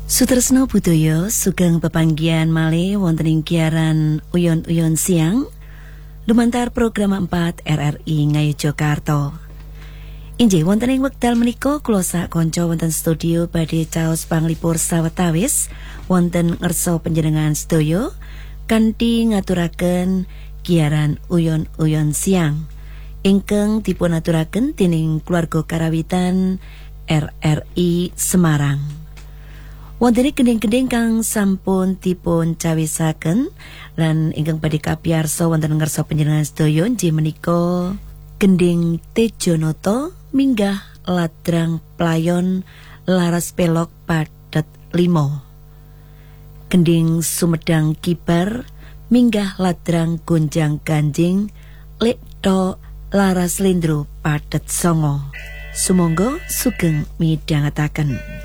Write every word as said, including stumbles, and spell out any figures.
Sutresno budaya sugeng pepanggihan malih wonten ing giaran Uyon-uyon siang lumantar program empat R R I Ngayogyakarta. Inggih wonten ing wekdal menika kula sak kanca wonten studio badhe caos panglipur sawetawis wonten ngersa panjenengan sedaya kanthi ngaturaken giaran Uyon-uyon siang ingkang dipun aturaken dening keluarga karawitan R R I Semarang. Wonten gending-gending kang sampun dipun cawisaken lan ingkang badhe kapiyarsa wonten ngersa panjenengan sedaya inggih menika gending Tejonata minggah ladrang playon laras pelok padet limo. Gending Sumedang Kibar minggah ladrang gonjang ganjing lekto laras lindro padet songo. Sumangga sugeng midhangetaken.